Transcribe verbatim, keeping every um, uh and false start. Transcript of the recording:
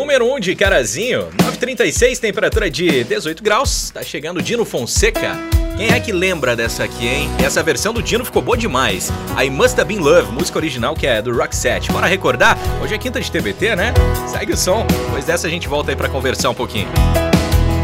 número um de Carazinho, nove e trinta e seis, temperatura de dezoito graus. Tá chegando Dino Fonseca. Quem é que lembra dessa aqui, hein? Essa versão do Dino ficou boa demais. I Must Have Been Love, música original que é do Roxette. Bora recordar? Hoje é quinta de T B T, né? Segue o som. Depois dessa a gente volta aí pra conversar um pouquinho.